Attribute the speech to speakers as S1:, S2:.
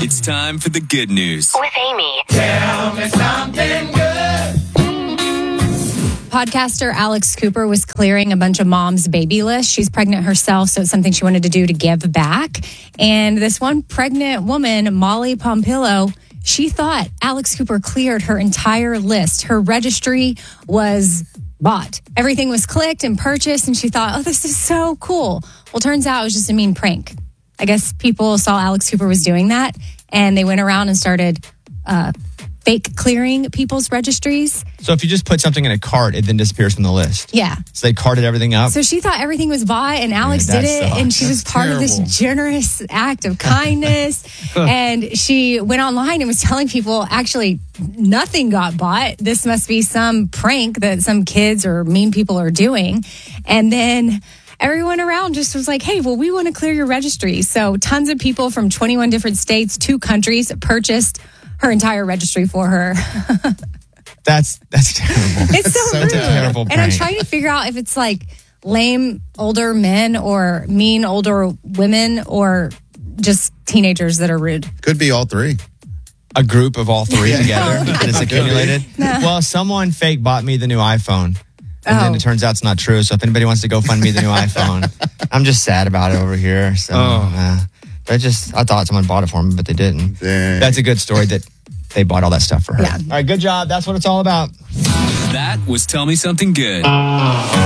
S1: It's time for the good news.
S2: With Amy.
S3: Tell me something good.
S4: Podcaster Alex Cooper was clearing a bunch of moms' baby lists. She's pregnant herself, so it's something she wanted to do to give back. And this one pregnant woman, Molly Pompillo, she thought Alex Cooper cleared her entire list. Her registry was bought. Everything was clicked and purchased, and she thought, oh, this is so cool. Well, turns out it was just a mean prank. I guess people saw Alex Cooper was doing that, and they went around and started fake clearing people's registries.
S5: So if you just put something in a cart, it then disappears from the list.
S4: Yeah.
S5: So they carted everything up.
S4: So she thought everything was bought, and Alex
S5: Yeah,
S4: did
S5: that
S4: it,
S5: sucks.
S4: and she was part of this generous act of kindness. And she went online and was telling people, actually, nothing got bought. This must be some prank that some kids or mean people are doing. And then everyone around just was like, hey, well, we want to clear your registry. So tons of people from 21 different states, 2 countries purchased her entire registry for her.
S5: That's terrible.
S4: It's so rude.
S5: terrible
S4: And I'm
S5: prank.
S4: trying to figure out if it's like lame older men or mean older women or just teenagers that are rude.
S6: Could be all three.
S5: A group of all three together
S4: No.
S5: that is accumulated. Well, someone fake bought me the new iPhone. And then it turns out it's not true. So if anybody wants to go fund me the new iPhone, I'm just sad about it over here. So I thought someone bought it for me, but they didn't.
S6: Dang.
S5: That's a good story that they bought all that stuff for her.
S4: Yeah.
S5: All right, good job. That's what it's all about.
S1: That was Tell Me Something Good.